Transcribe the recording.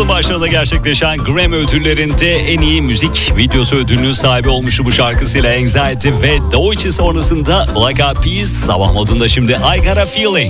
yılın başlarında gerçekleşen Grammy ödüllerinde en iyi müzik videosu ödülünün sahibi olmuştu bu şarkısıyla Anxiety ve Deutsche sonrasında Black Eyed Peas sabah modunda şimdi I Got a Feeling.